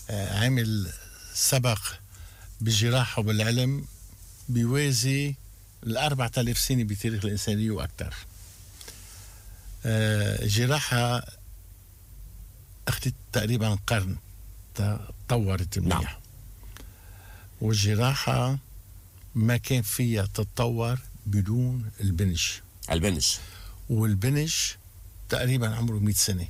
عمل سبق بالجراحة وبالعلم بيوازي 4000 سنة بتاريخ الإنسانية وأكثر. جراحة أخذت تقريبا قرن تطورت منيح. نعم. والجراحة ما كان فيها تتطور بدون البنج. والبنج تقريبا عمره 100 سنة.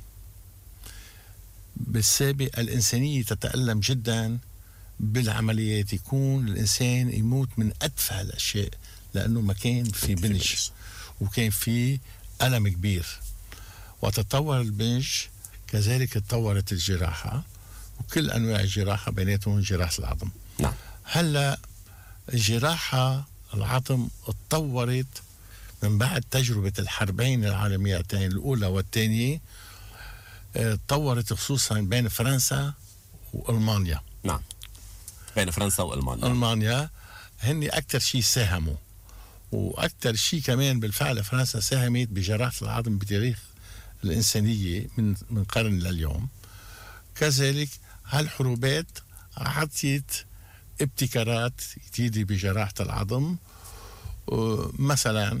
بالسابق الإنسانية تتألم جدا بالعمليات، يكون الإنسان يموت من أتفه الأشياء لأنه ما كان في بنج وكان في ألم كبير. وتطور البنج كذلك تطورت الجراحة وكل أنواع الجراحة بيناتهم جراحة العظم. نعم. هلأ الجراحة العظم اتطورت من بعد تجربة الحربين العالميتين الأولى والثانية. تطورت خصوصا بين فرنسا وألمانيا. نعم. بين فرنسا وألمانيا. ألمانيا هن أكثر شيء ساهموا، وأكثر شيء كمان بالفعل فرنسا ساهمت بجراحة العظم بتاريخ الإنسانية من قرن لليوم. كذلك هالحروبات عطيت ابتكارات جديدة بجراحة العظم. مثلا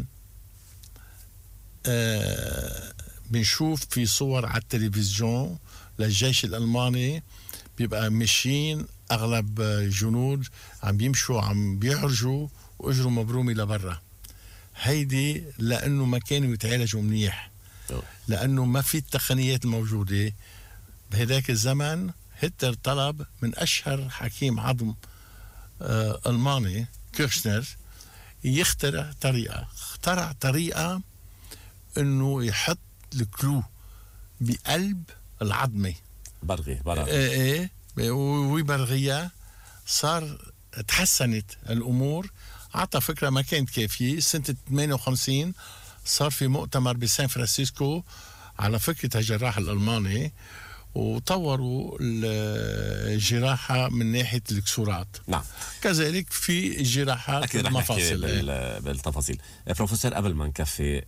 بنشوف في صور على التلفزيون للجيش الألماني بيبقى ماشيين أغلب جنود عم بيمشوا عم بيعرجوا وأجروا مبرومي لبرا. هيدي لأنه ما كانوا يتعالجوا منيح، لأنه ما في التقنيات الموجودة. بهداك الزمن هتلر طلب من أشهر حكيم عظم ألماني كيرشنر يخترع طريقة إنه يحط الكلو بقلب العظمة، برغي ويبرغيها. صار تحسنت الأمور، عطى فكرة ما كانت كافية. سنة 58 صار في مؤتمر بسان فرانسيسكو على فكرة الجراح الألماني، وطوروا الجراحة من ناحية الكسورات. نعم. كذلك في جراحات المفاصل. بالتفاصيل. بروفيسور، قبل ما نكفي،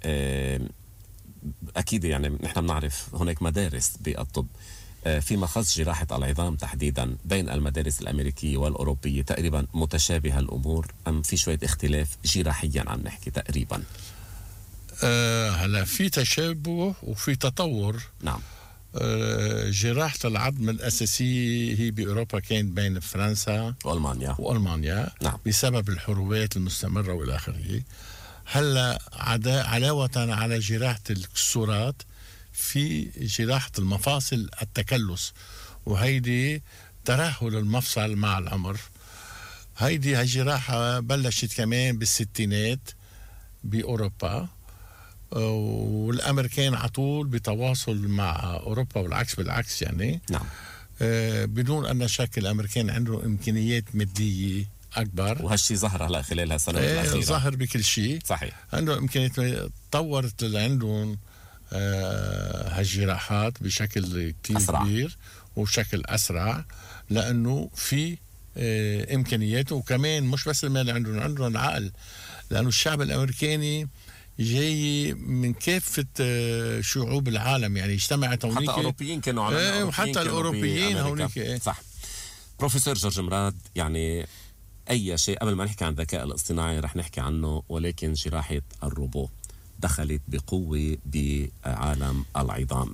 أكيد يعني نحن بنعرف هناك مدارس بالطب فيما خص جراحة العظام تحديدا بين المدارس الأمريكية والأوروبية تقريبا متشابهة الأمور، أم في شوية اختلاف جراحيا عم نحكي تقريبا؟ هلا في تشابه وفي تطور. نعم. جراحة العظم الأساسية هي بأوروبا كانت بين فرنسا وألمانيا. نعم. بسبب الحروبات المستمرة والى آخره. هلا علاوة على جراحة الكسورات في جراحة المفاصل التكلس، وهيدي ترهل المفصل مع العمر. هيدي الجراحة بلشت كمان بالستينات بأوروبا، والأمريكان عطول بتواصل مع أوروبا والعكس بالعكس يعني. نعم. بدون أن شك الأمريكان عندهم إمكانيات مادية أكبر، وهالشي ظهر هلا خلال هالسنوات الأخيرة. ظهر بكل شيء. صحيح. عندهم إمكانيات، طورت اللي عندهم هالجراحات بشكل كتير كبير وبشكل أسرع، لأنه في إمكانيات. وكمان مش بس المال، عندهم عقل، لأنه الشعب الأمريكاني جاي من كافة شعوب العالم، يعني اجتمعت هونيك. حتى الأوروبيين كانوا على وحتى الأوروبيين هونيك. صح. بروفيسور جورج مراد، يعني أي شيء قبل ما نحكي عن الذكاء الاصطناعي رح نحكي عنه، ولكن جراحة الروبو دخلت بقوة بعالم العظام.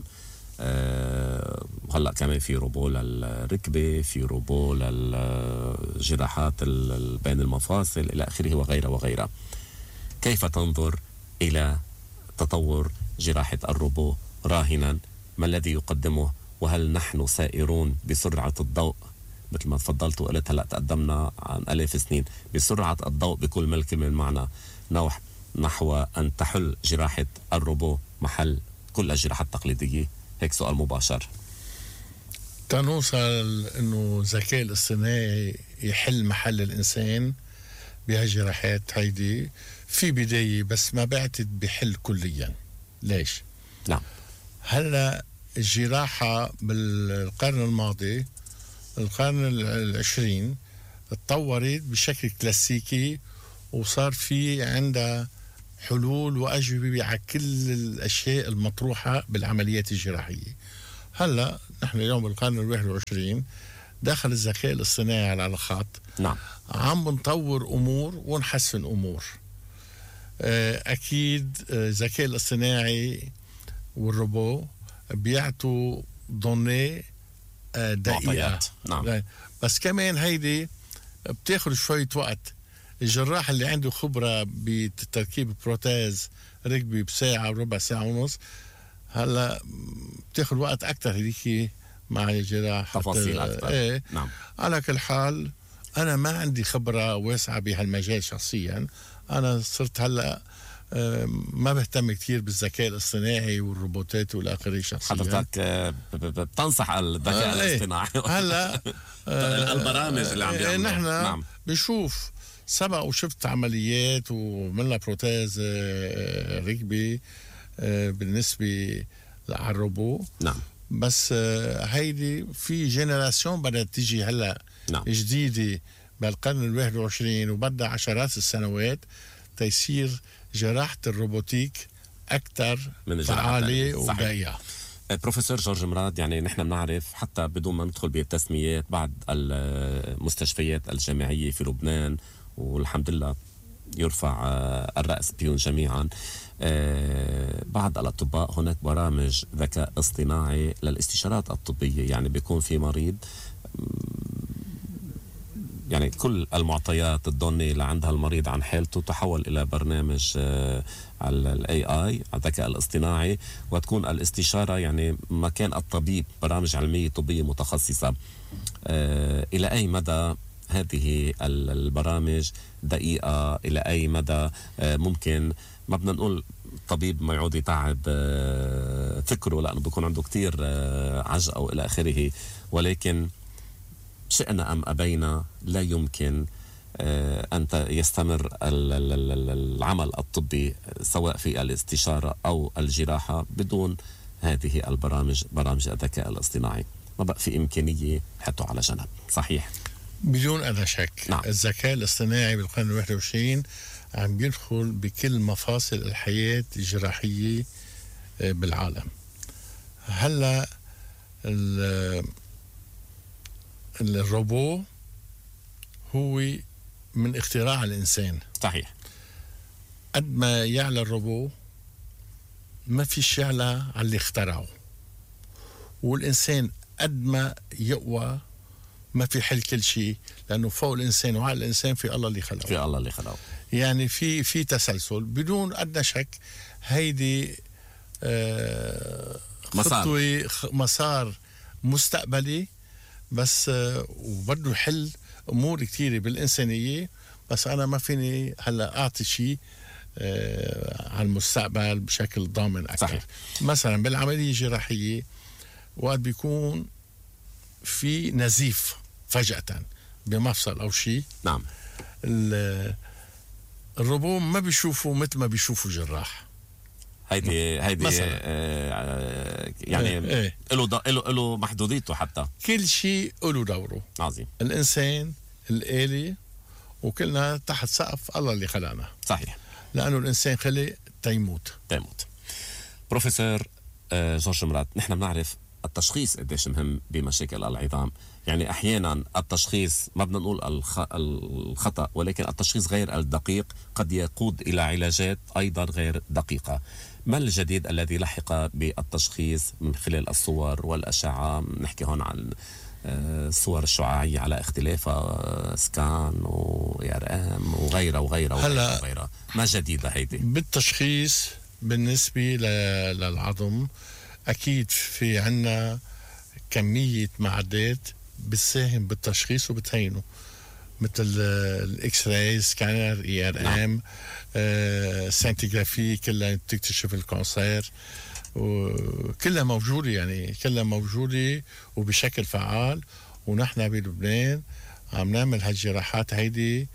هلأ كمان في روبو للركبة، في روبو للجراحات بين المفاصل إلى آخره وغيرها وغيرها. كيف تنظر إلى تطور جراحة الروبو راهنا ما الذي يقدمه؟ وهل نحن سائرون بسرعة الضوء مثل ما تفضلت وقلت هلأ تقدمنا عن 1000 سنين بسرعة الضوء بكل ما الكلمة المعنى نحو أن تحل جراحة الروبو محل كل الجراحات التقليدية؟ هيك سؤال مباشر. تنوصل إنه الذكاء الاصطناعي يحل محل الإنسان بهالجراحات هيدي في بداية، بس ما بعتت بحل كليا. ليش؟ نعم. هلا الجراحة بالقرن الماضي، القرن العشرين، اتطورت بشكل كلاسيكي وصار في عندها حلول وأجوبة على كل الأشياء المطروحة بالعمليات الجراحية. هلا نحن اليوم بالقرن الواحد والعشرين داخل الذكاء الاصطناعي على الخط نعم. عم نطور أمور ونحسن أمور. أكيد الذكاء الاصطناعي والروبو بيعطوا دوني دقيقة. نعم. بس كمان هيدي بتاخد شوية وقت. الجراح اللي عنده خبرة بتركيب بروتاز ركبي بساعة وربع ساعة ونص، هلا بتاخد وقت أكتر هذيك مع الجراح، تفاصيل أكتر. نعم. على كل حال أنا ما عندي خبرة واسعة بهالمجال شخصيا. أنا صرت هلا ما بهتم كتير بالذكاء الاصطناعي والروبوتات والآخرين شخصيا. حضرتك بتنصح الذكاء الاصطناعي هلا البرامج اللي عم بيعملوها. نحن نعم. بنشوف سبق وشفت عمليات وعملنا بروتاز ركبي بالنسبة للروبو. نعم. بس هيدي في جينيراسيون بدأت تيجي هلا نعم. جديدة بالقرن ال21 وبدها عشرات السنوات تيصير جراحة الروبوتيك أكثر من فعالة ودقيقة. بروفيسور جورج مراد، يعني نحن بنعرف حتى بدون ما ندخل بالتسميات بعض المستشفيات الجامعية في لبنان، والحمد لله يرفع الرأس بهم جميعا، بعض الأطباء هناك برامج ذكاء اصطناعي للاستشارات الطبية. يعني بيكون في مريض، يعني كل المعطيات الدوني اللي عندها المريض عن حالته تحول إلى برنامج على الاي اي، على الذكاء الاصطناعي، وتكون الاستشارة يعني مكان الطبيب، برامج علمية طبية متخصصة. إلى أي مدى هذه البرامج دقيقة؟ إلى أي مدى ممكن، ما بدنا نقول طبيب ما يعود يتعب فكره لأنه بيكون عنده كتير عجقة وإلى آخره، ولكن شئنا أم أبينا لا يمكن أن يستمر العمل الطبي سواء في الاستشارة أو الجراحة بدون هذه البرامج، برامج الذكاء الاصطناعي. ما بقى في إمكانية حطوا على جنب. صحيح؟ بدون أدنى شك. نعم. الذكاء الاصطناعي بالقرن 21 عم يدخل بكل مفاصل الحياة الجراحية بالعالم. هلا الروبو هو من اختراع الإنسان. صحيح. قد ما يعلى الروبو ما فيش يعلى على اللي اخترعه، والإنسان قد ما يقوى ما في حل كل شيء، لأنه فوق الإنسان وعلى الإنسان في الله اللي خلقه. في الله اللي خلقه. يعني في تسلسل بدون أدنى شك. هيدي مسار مستقبلي، بس وبده يحل امور كثيره بالانسانيه. بس انا ما فيني هلا اعطي شيء على المستقبل بشكل ضامن اكثر. صحيح. مثلا بالعمليه الجراحيه وقت بيكون في نزيف فجاه بمفصل او شيء، نعم، الروبو ما بيشوفوا مثل ما بيشوفوا جراح. هيدي يعني له محدوديته، حتى كل شيء له دوره. عظيم. الإنسان الآلي وكلنا تحت سقف الله اللي خلقنا. صحيح. لأنه الإنسان خلق تيموت. بروفيسور جورج مراد، نحن بنعرف التشخيص قديش مهم بمشاكل العظام. يعني أحيانا التشخيص ما بدنا نقول الخطأ، ولكن التشخيص غير الدقيق قد يقود إلى علاجات أيضا غير دقيقة. ما الجديد الذي لحق بالتشخيص من خلال الصور والأشعة؟ نحكي هون عن الصور الشعاعية على اختلافها، سكان وإيرام وغيرها وغيرها. ما جديدة هيدي بالتشخيص بالنسبة للعظم؟ أكيد في عنا كمية معدات بتساهم بالتشخيص وبتهينه، مثل الاكس راي، سكانر، اي ار ام، سنتيغرافي، كلها بتكتشف الكانسير، وكلها موجودة. يعني كلها موجودة وبشكل فعال. ونحن بلبنان عم نعمل هالجراحات هيدي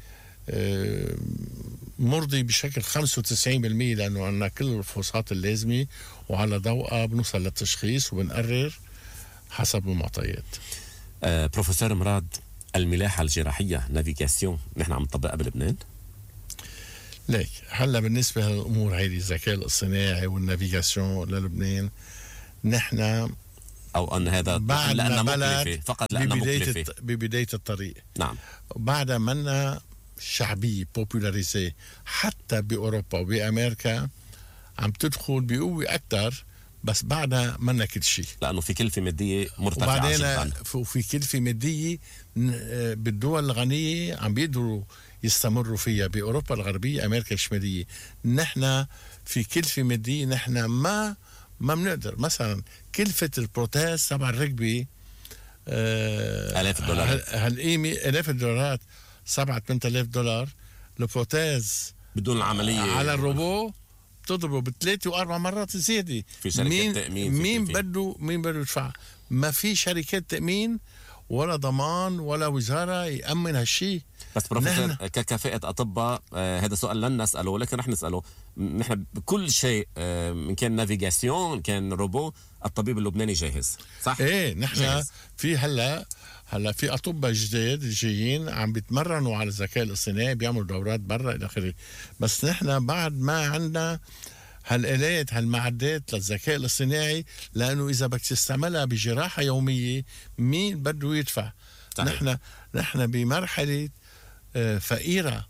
مرضي بشكل 95%، لأنه عندنا كل الفحوصات اللازمة وعلى ضوءها بنوصل للتشخيص وبنقرر حسب المعطيات. بروفيسور مراد، الملاحة الجراحية نافيغاسيون نحن عم نطبقها بلبنان؟ ليك هلا بالنسبة للأمور هيدي الذكاء الاصطناعي والنافيغاسيون للبنان، نحن أو أن هذا بعد لأنها بلد مكلفة فقط لأنها مكلفة؟ ببداية الطريق. نعم. بعد منا شعبية بوبولاريزي حتى بأوروبا وبأمريكا عم تدخل بقوة أكتر، بس بعدها منا كل شيء لأنه في كلفة مادية مرتفعة وبعدين جدا. في كلفة مادية بالدول الغنية عم بيقدروا يستمروا فيها. بأوروبا الغربية أمريكا الشمالية نحن في كلفة مادية نحن ما بنقدر. مثلا كلفة البروتاز تبع الركبة آلاف الدولارات، هالقيمة آلاف الدولارات، 7-8 آلاف دولار. البروتاز بدون العملية على الروبو تضربه ب3 و4 مرات زيادة. في شركات تأمين. مين بده يدفع؟ ما في شركات تأمين ولا ضمان ولا وزارة يأمن هالشيء. بس بروفيسور ككفاءة أطباء هذا سؤال لن نسأله، ولكن رح نسأله. نحن بكل شيء إن كان نافيغاسيون كان روبو، الطبيب اللبناني جاهز صح؟ ايه نحن في هلا في اطباء جداد جايين عم بيتمرنوا على الذكاء الاصطناعي، بيعملوا دورات برا الى اخره. بس نحن بعد ما عندنا هالآلات هالمعدات للذكاء الاصطناعي، لانه اذا بدك تستعملها بجراحه يوميه مين بده يدفع؟ نحن بمرحله فقيره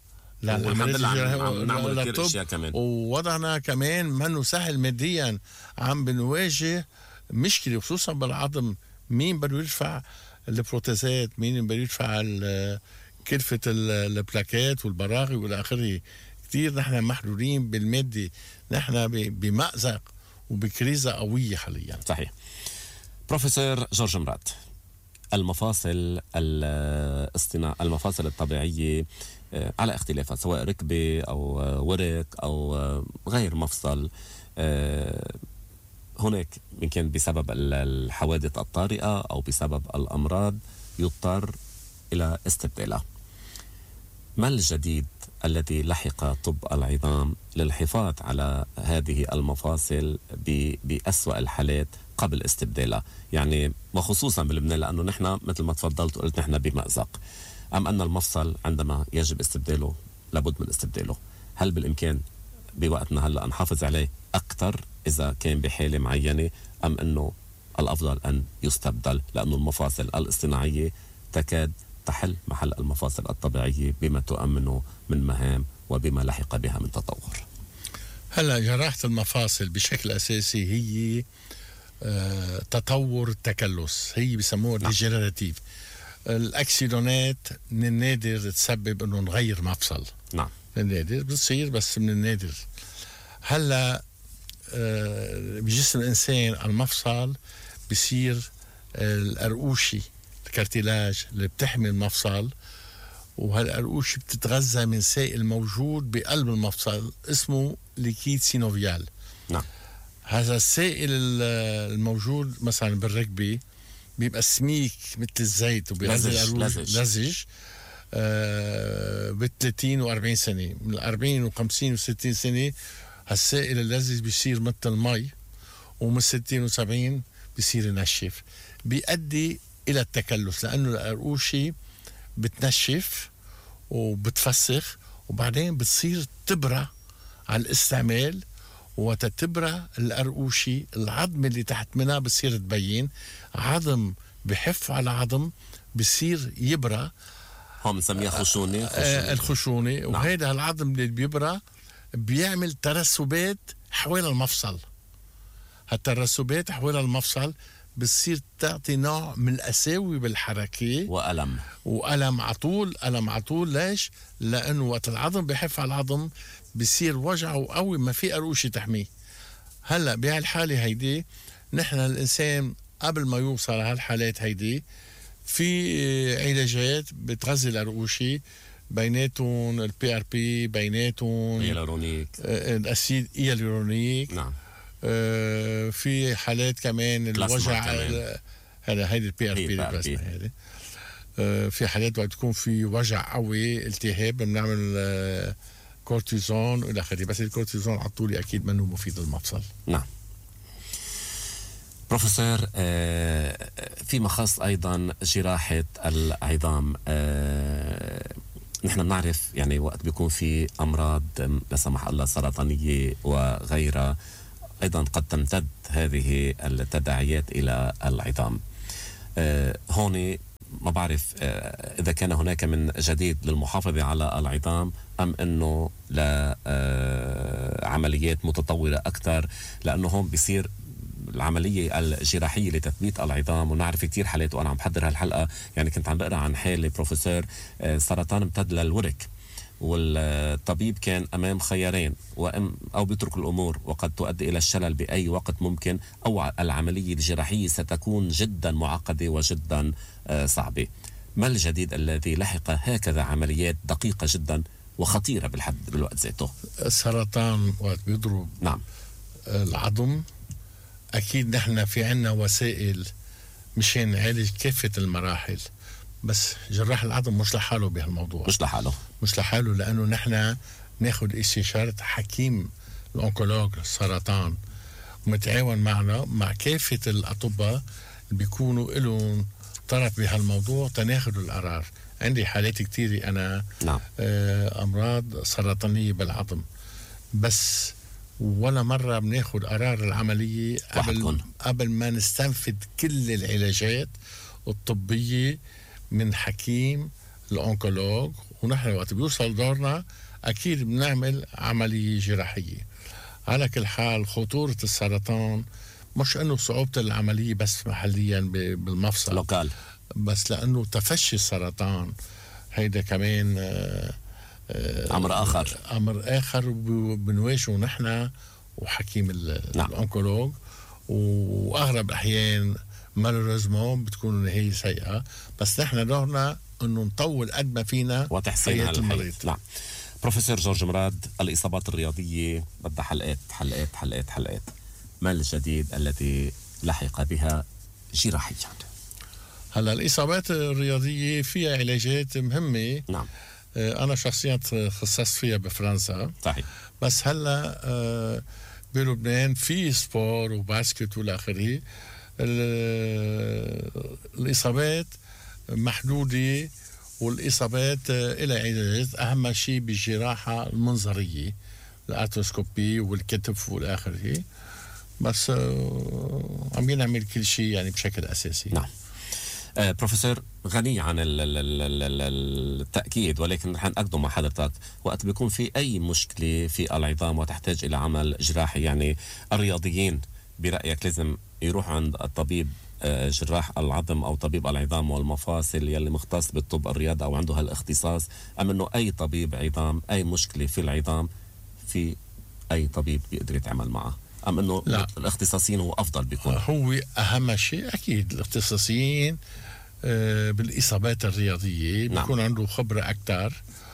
للطب، ووضعنا كمان منه سهل ماديا. عم بنواجه مشكله خصوصا بالعظم. مين بده يدفع البروتезات؟ مين بده يدفع كلفة البلاكات والبراغي والى اخره؟ كثير نحن محدودين بالمادة، نحن بمأزق وبكريزة قوية حاليا. صحيح. بروفيسور جورج مراد، المفاصل المفاصل الطبيعية على اختلافها، سواء ركبة أو ورك أو غير مفصل، هناك إن كان بسبب الحوادث الطارئة أو بسبب الأمراض يضطر إلى استبدالها. ما الجديد الذي لحق طب العظام للحفاظ على هذه المفاصل بأسوأ الحالات قبل استبدالها؟ يعني وخصوصا بلبنان، لأنه نحن مثل ما تفضلت وقلت نحن بمأزق. أم أن المفصل عندما يجب استبداله لابد من استبداله؟ هل بالإمكان بوقتنا هلأ نحافظ عليه أكثر إذا كان بحالة معينة، أم أنه الأفضل أن يستبدل لأنه المفاصل الاصطناعية تكاد تحل محل المفاصل الطبيعية بما تؤمنه من مهام وبما لحق بها من تطور؟ هلا جراحة المفاصل بشكل أساسي هي تطور التكلس، هي بسموها ديجنراتيف. الأكسيدونات من النادر تسبب أنه نغير مفصل. نعم، من النادر بتصير، بس من النادر. هلا بجسم الإنسان المفصل بصير الأرقوشي، الكارتيلاج اللي بتحمي المفصل، وهالأرقوشي بتتغذى من سائل موجود بقلب المفصل اسمه ليكيد سينوفيال. نعم. هذا السائل الموجود مثلا بالركبة بيبقى سميك مثل الزيت وبيغذي لزج ب30 و40 سنة. من 40 و50 و60 سنة هالسائل اللزج بيصير مثل المي، ومن 60 و70 بيصير ينشف، بيؤدي إلى التكلس، لأنه الأرقوشي بتنشف وبتفسخ وبعدين بتصير تبرة على الاستعمال. وتتبرة الأرقوشي العظم اللي تحت منها بصير تبين، عظم بحف على عظم بصير يبرى، هم نسميها خشونة. الخشونة. نعم. وهذا العظم اللي بيبرى بيعمل ترسبات حول المفصل. هالترسبات حول المفصل بتصير تعطي نوع من القساوي بالحركة وألم عطول. ليش؟ لأنه وقت العظم بحف على العظم بصير وجعه قوي، ما في أرقوشة تحميه. هلأ بهالحالة هيدي نحن الإنسان قبل ما يوصل هالحالات هيدي في علاجات بتغذي الأرقوشة، بيناتهم البي ار بي، بيناتهم الأسيد إيالورونيك. نعم. في حالات كمان الوجع، هذا هيدي البي ار بي هذه. في حالات وقت تكون في وجع قوي، التهاب، بنعمل كورتيزون الى اخره. بس الكورتيزون على طول اكيد منه مفيد للمفصل. نعم. بروفيسور، فيما خاص ايضا جراحة العظام، نحن بنعرف يعني وقت بيكون في امراض لا سمح الله سرطانية وغيرها، أيضا قد تمتد هذه التداعيات إلى العظام. هون ما بعرف إذا كان هناك من جديد للمحافظة على العظام أم أنه لعمليات متطورة أكثر، لأنه هون بيصير العملية الجراحية لتثبيت العظام، ونعرف كتير حالات. وأنا عم بحضر هالحلقة يعني كنت عم بقرأ عن حالة بروفيسور سرطان امتد للورك، والطبيب كان أمام خيارين، أو بيترك الأمور وقد تؤدي إلى الشلل بأي وقت ممكن، أو العملية الجراحية ستكون جدا معقدة وجدا صعبة. ما الجديد الذي لحق هكذا عمليات دقيقة جدا وخطيرة بالوقت ذاته؟ السرطان وقت بيضرب نعم العظم أكيد نحن في عنا وسائل مشان نعالج كافة المراحل، بس جراح العظم مش لحاله بهالموضوع، مش لحاله لأنه نحن ناخد استشارة حكيم الأونكولوج السرطان، ومتعاون معنا مع كافة الأطباء اللي بيكونوا لهم طرف بهالموضوع تناخدوا القرار. عندي حالات كتيرة أنا نعم. أمراض سرطانية بالعظم، بس ولا مرة بناخد قرار العملية قبل ما نستنفذ كل العلاجات الطبية من حكيم الأونكولوج. ونحن وقت بيوصل دورنا أكيد بنعمل عملية جراحية. على كل حال خطورة السرطان مش أنه صعوبة العملية بس محليا بالمفصل لوكال، بس لأنه تفشي السرطان هيدا كمان أمر آخر بنواجهه نحن وحكيم الأونكولوج. وأغلب الأحيان مالوريزمون بتكون النهاية سيئة، بس نحن دورنا أنه نطول قد ما فينا وتحسين حياة المريض. نعم. بروفيسور جورج مراد، الإصابات الرياضية بدها حلقات حلقات حلقات حلقات. ما الجديد الذي لحق بها جراحيا؟ هلا الإصابات الرياضية فيها علاجات مهمة. نعم. أنا شخصيا خصصت فيها بفرنسا. صحيح. بس هلا بلبنان في سبور وباسكت والآخره. الإصابات محدودة، والإصابات إلى علاجات، أهم شيء بالجراحة المنظرية الأرتروسكوبي والكتف والآخره. بس عم ينعمل كل شيء يعني بشكل أساسي. نعم. بروفيسور، غني عن التأكيد، ولكن رح نأكده مع حضرتك. وقت بيكون في أي مشكلة في العظام وتحتاج إلى عمل جراحي، يعني الرياضيين برأيك لازم يروحوا عند الطبيب جراح العظم أو طبيب العظام والمفاصل يلي مختص بالطب الرياضي أو عنده هالاختصاص، أم أنه أي طبيب عظام أي مشكلة في العظام في أي طبيب بيقدر يتعامل معه، أم أنه لا، الاختصاصيين هو أفضل بيكون؟ هو أهم شيء أكيد الاختصاصيين بالإصابات الرياضية بيكون نعم. عنده خبرة أكتر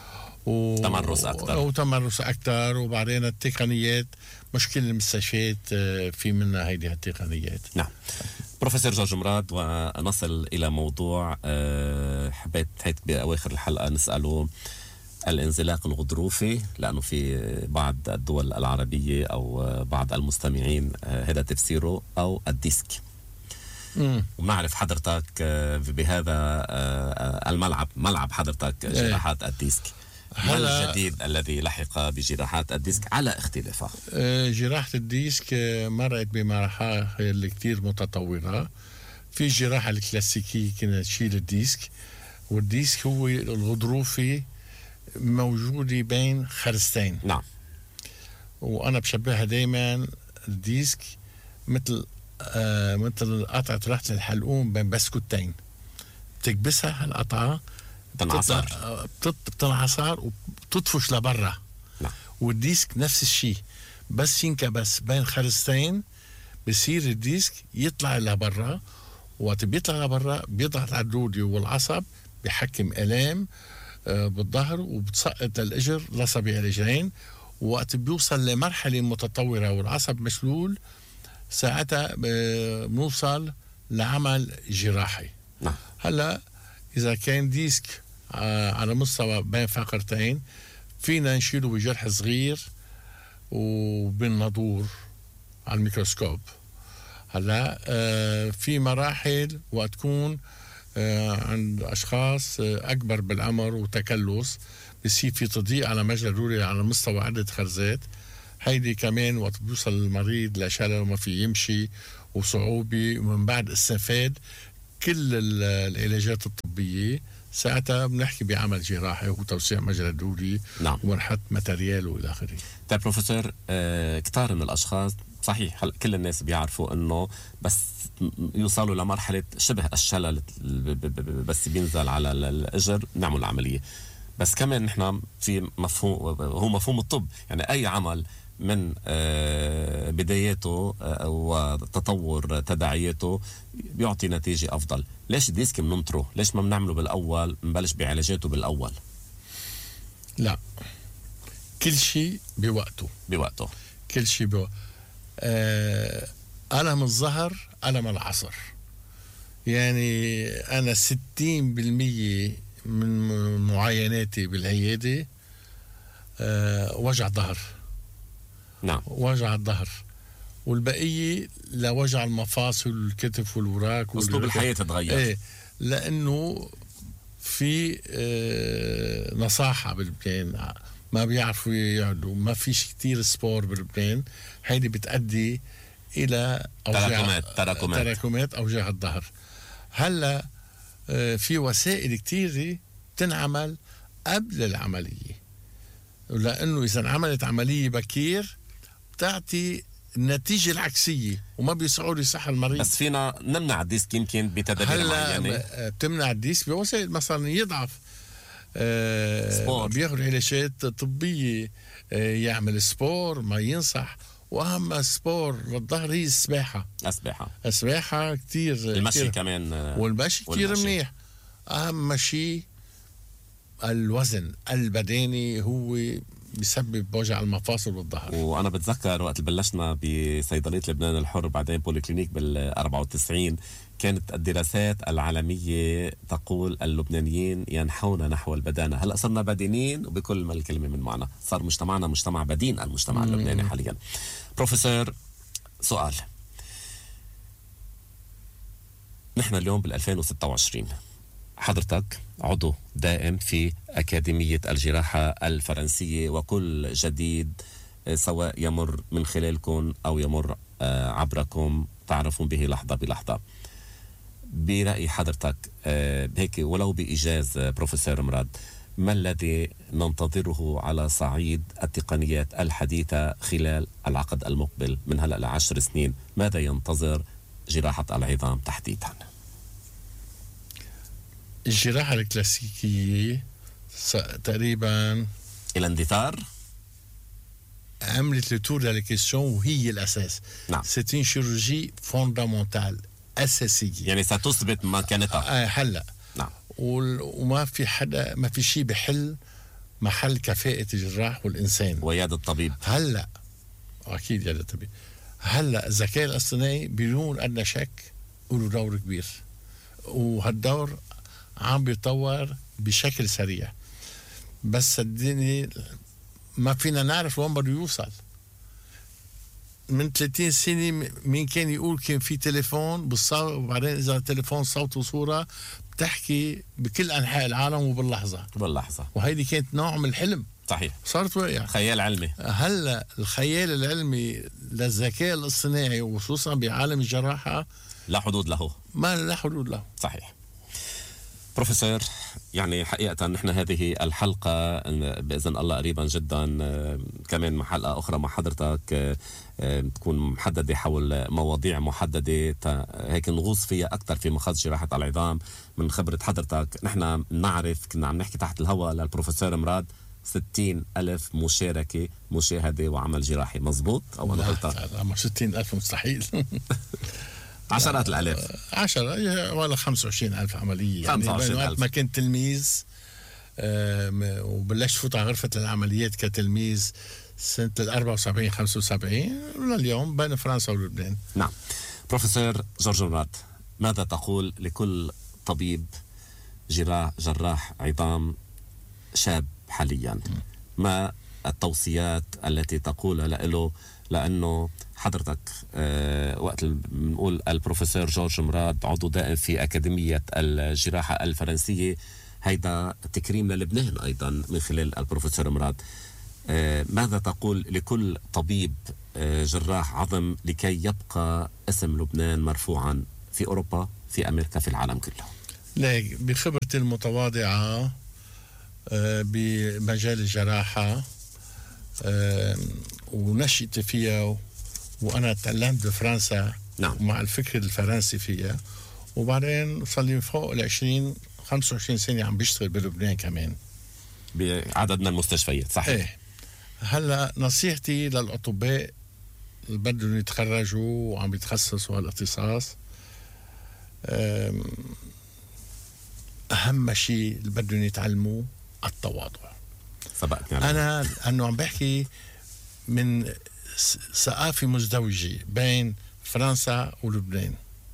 وتمرس أكتر. وبعدين التقنيات مش كل المستشفيات في منها هيدي التقنيات. نعم. بروفيسور جورج مراد، ونصل إلى موضوع حبيت بأواخر الحلقة نسأله الانزلاق الغضروفي، لأنه في بعض الدول العربية أو بعض المستمعين هذا تفسيره، أو الديسك. ونعرف حضرتك بهذا الملعب، ملعب حضرتك جراحات الديسك. ما الجديد الذي لحق بجراحات الديسك على اختلافها؟ جراحة الديسك مرت بمراحل كتير متطورة. في الجراحة الكلاسيكية كنا تشيل الديسك، والديسك هو الغضروفي موجودة بين خرستين. نعم. وأنا بشبهها دايما الديسك مثل قطعة رحلة الحلقوم بين بسكوتين، بتكبسها هالقطعة بتنعصر وبتطفش لبرا. نعم. والديسك نفس الشيء، بس ينكبس بين خرستين بصير الديسك يطلع لبرا. وقت بيطلع لبرا بيضغط على الدودي والعصب، بيحكم آلام بالظهر وبتسقط الإجر لصبيع الرجلين. وقت بيوصل لمرحلة متطورة والعصب مشلول، ساعتها بنوصل لعمل جراحي. نعم. هلا إذا كان ديسك على مستوى بين فقرتين فينا نشيله بجرح صغير وبالناظور على الميكروسكوب. هلا في مراحل وقت تكون عند أشخاص أكبر بالعمر وتكلس، بصير في تضييق على مجرى الروري على مستوى عدة خرزات. هيدي كمان وقت بيوصل المريض لشلل وما في يمشي وصعوبة، ومن بعد استفاد كل العلاجات الطبية، ساعتها بنحكي بعمل جراحي وتوسيع مجرى دوري. نعم. ونحط ماتريال والى اخره. طيب بروفيسور، كتار من الاشخاص صحيح هلا كل الناس بيعرفوا انه بس يوصلوا لمرحله شبه الشلل بس بينزل على الاجر نعمل العمليه. بس كمان نحن في مفهوم، هو مفهوم الطب، يعني اي عمل من بداياته وتطور تداعياته بيعطي نتيجه افضل. ليش الديسك بننطره؟ ليش ما بنعمله بالاول، نبلش بعلاجاته بالاول؟ لا، كل شيء بوقته. كل شيء بوقته. ألم الظهر ألم العصر. يعني أنا 60% من معايناتي بالعيادة وجع ظهر. نعم. وجع الظهر، والبقية لوجع المفاصل والكتف والوراك. أسلوب الحياة تتغير. ايه، لأنه في نصاحة بلبنان، ما بيعرفوا يقعدوا، ما فيش كتير سبور بلبنان. هيدي بتؤدي إلى تراكمات أوجاع الظهر. هلا في وسائل كتيرة تنعمل قبل العملية، لأنه إذا عملت عملية بكير بتعطي النتيجة العكسية وما بيسعوا يصح المريض. بس فينا نمنع الديسك يمكن بتدابير معينة. بتمنع الديسك بوسائل، مثلا يضعف، بياخد علاجات طبية، يعمل سبور، ما ينصح. واهم سبور للظهر هي السباحة كتير. المشي كتير. كمان. والمشي كتير منيح. اهم شيء الوزن البدني هو بيسبب وجع المفاصل والظهر. وانا بتذكر وقت بلشنا بصيدليه لبنان الحر بعدين بوليكلينيك بال94، كانت الدراسات العالميه تقول اللبنانيين ينحون نحو البدانه. هلا صرنا بدينين وبكل ما الكلمه من معنى، صار مجتمعنا مجتمع بدين، المجتمع اللبناني حاليا. بروفيسور، سؤال، نحن اليوم بال2026، حضرتك عضو دائم في أكاديمية الجراحة الفرنسية، وكل جديد سواء يمر من خلالكم أو يمر عبركم تعرفون به لحظة بلحظة. برأي حضرتك هيك ولو بإيجاز بروفيسور مراد، ما الذي ننتظره على صعيد التقنيات الحديثة خلال العقد المقبل من هلأ ل10 سنين؟ ماذا ينتظر جراحة العظام تحديدا؟ الجراحة الكلاسيكية تقريبا الاندثار عملت لتور للكيستيون وهي الأساس. نعم. سيتين شيروجي فوندامونتال أساسية، يعني ستثبت مكانتها. هلا. نعم. وما في حدا، ما في شيء بحل محل كفاءة الجراح والإنسان ويادة الطبيب. هلا أكيد يادة الطبيب. هلا الذكاء الاصطناعي بدون أدنى شك له دور كبير، وهالدور عم بيتطور بشكل سريع. بس صدقني ما فينا نعرف وين بده يوصل. من 30 سنة مين كان يقول كان في تليفون بالصوت، وبعدين إذا تليفون صوت وصورة بتحكي بكل أنحاء العالم وباللحظة. وهيدي كانت نوع من الحلم. صحيح. صارت واقع. خيال علمي. هلا الخيال العلمي للذكاء الاصطناعي وخصوصا بعالم الجراحة لا حدود له. ما لا حدود له. صحيح. بروفيسور، يعني حقيقة نحن هذه الحلقة بإذن الله قريبا جدا كمان حلقة أخرى مع حضرتك تكون محددة حول مواضيع محددة هيك نغوص فيها أكثر في مخاض جراحة العظام من خبرة حضرتك. نحن نعرف كنا عم نحكي تحت الهواء للبروفيسور مراد 60,000 مشاركة مشاهدة وعمل جراحي، مظبوط أو أنا غلطان؟ 60,000 مستحيل. عشرات الآلاف. 10 ولا 25,000 عملية. 25,000. وقت ما كنت تلميذ وبلشت فوت على غرفة العمليات كتلميذ سنة 74 75 لليوم بين فرنسا ولبنان. نعم. بروفيسور جورج مراد، ماذا تقول لكل طبيب جراح عظام شاب حاليا؟ ما التوصيات التي تقول له؟ لأنه حضرتك وقت بنقول البروفيسور جورج مراد عضو دائم في أكاديمية الجراحة الفرنسية، هيدا تكريم للبنان أيضا من خلال البروفيسور مراد. ماذا تقول لكل طبيب جراح عظم لكي يبقى اسم لبنان مرفوعا في أوروبا، في أمريكا، في العالم كله؟ لا، بخبرتي المتواضعة بمجال الجراحة ونشأت فيها، وأنا تعلمت بفرنسا نعم. مع الفكر الفرنسي فيها، وبعدين صار لي فوق 25 سنة عم بشتغل بلبنان كمان بعدد من المستشفيات. صحيح. ايه. هلا نصيحتي للأطباء اللي بدهم يتخرجوا وعم يتخصصوا هالاختصاص، أهم شيء اللي بدهم يتعلموه التواضع. سبقتني أنا أنه عم بحكي من ثقافة مزدوجة بين فرنسا ولبنان.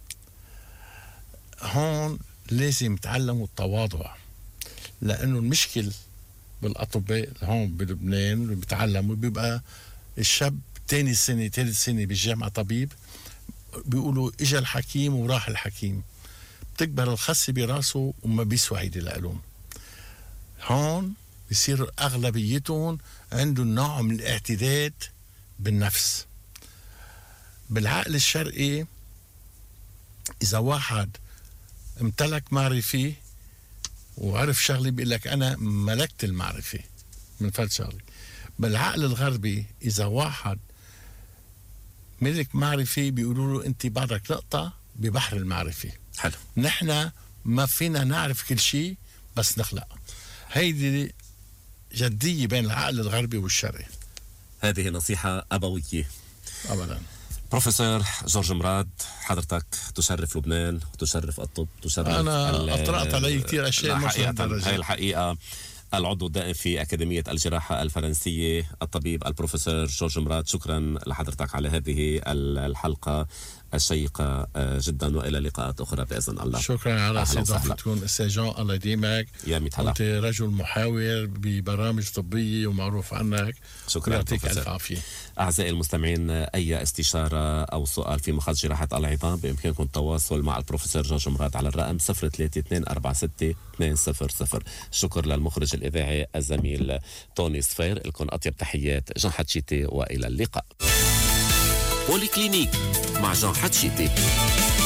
هون لازم يتعلموا التواضع، لأنه المشكل بالأطباء هون بلبنان اللي بيتعلموا بيبقى الشاب تاني سنة ثالث سنة بالجامعة طبيب، بيقولوا إجا الحكيم وراح الحكيم، بتكبر الخصة براسه وما بيسوى هيدي العلوم. هون بيصير أغلبيتهم عندهم نوع من الاعتداد بالنفس. بالعقل الشرقي إذا واحد امتلك معرفة وعرف شغلي بيقول لك أنا ملكت المعرفة من فرد شغلي. بالعقل الغربي إذا واحد ملك معرفة بيقولوا له أنت بعدك نقطة ببحر المعرفة. حلو. نحن ما فينا نعرف كل شيء بس نخلق. هيدي جدية بين العقل الغربي والشرقي. هذه نصيحة أبوية. أبدا. بروفيسور جورج مراد، حضرتك تشرف لبنان وتشرف الطب، تشرف. أنا أطرقت علي كثير أشياء مش حقيقة. هاي الحقيقة. العضو الدائم في أكاديمية الجراحة الفرنسية الطبيب البروفيسور جورج مراد، شكرا لحضرتك على هذه الحلقة الشيقة جدا، وإلى لقاءات أخرى بإذن الله. شكرا على استضافتكم أستاذ جان، الله يديمك. يا ميت هلا. أنت رجل محاور ببرامج طبية ومعروف عنك. شكرا. يعطيك ألف عافية. أعزائي المستمعين، أي استشارة أو سؤال في مخاض جراحة العظام بإمكانكم التواصل مع البروفيسور جورج مراد على الرقم 03246200. شكر للمخرج الإذاعي الزميل توني صفير. لكم أطيب تحيات جان حتشيتي، وإلى اللقاء. بوليكلينيك مع جان حتشيتي.